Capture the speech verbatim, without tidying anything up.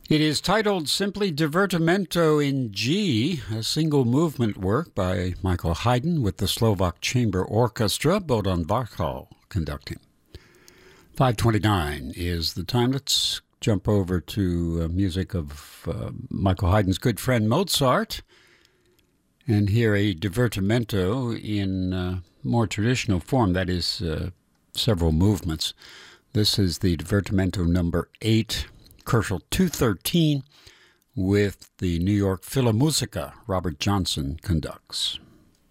It is titled simply Divertimento in G, a single movement work by Michael Haydn with the Slovak Chamber Orchestra, Bohdan Varchal conducting. five twenty-nine is the time. Let's jump over to uh, music of uh, Michael Haydn's good friend Mozart and hear a divertimento in uh, more traditional form, that is uh, several movements. This is the divertimento number eight, Koelschel two thirteen, with the New York Philharmonic. Robert Johnson conducts.